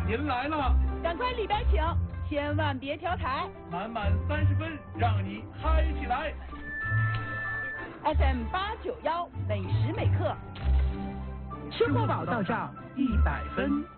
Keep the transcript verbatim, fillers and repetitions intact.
您来了， 赶快里边请，千万别调台。 满满三十分，让你嗨起来。 F M 八九幺，每时每刻， 吃过饱到账一百分。